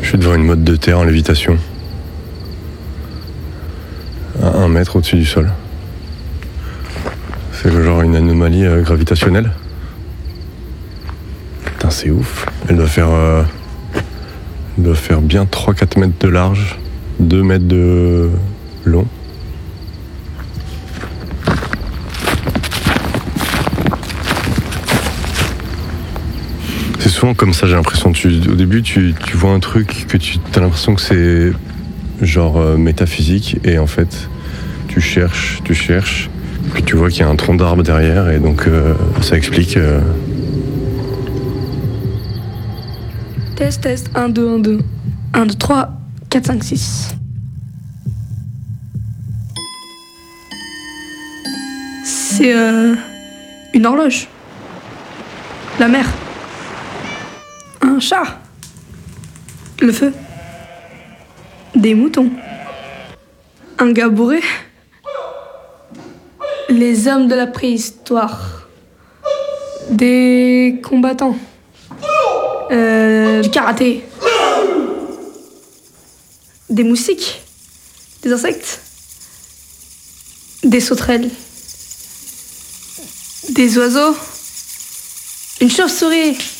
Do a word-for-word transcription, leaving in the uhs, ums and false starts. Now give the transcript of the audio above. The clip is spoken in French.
Je suis devant une motte de terre en lévitation. À un mètre au-dessus du sol. C'est le genre une anomalie euh, gravitationnelle. Putain, c'est ouf. Elle doit faire, euh, elle doit faire bien trois à quatre mètres de large, deux mètres de long. C'est souvent comme ça, j'ai l'impression. Tu, au début, tu, tu vois un truc que tu as l'impression que c'est genre euh, métaphysique, et en fait, tu cherches, tu cherches, puis tu vois qu'il y a un tronc d'arbre derrière, et donc euh, ça explique. Euh... Test, test, un, deux, un, deux. un, deux, trois, quatre, cinq, six. C'est euh, une horloge. La mer. Un chat. Le feu. Des moutons. Un gars bourré. Les hommes de la préhistoire. Des combattants. Euh, du karaté. Des moustiques. Des insectes. Des sauterelles. Des oiseaux. Une chauve-souris.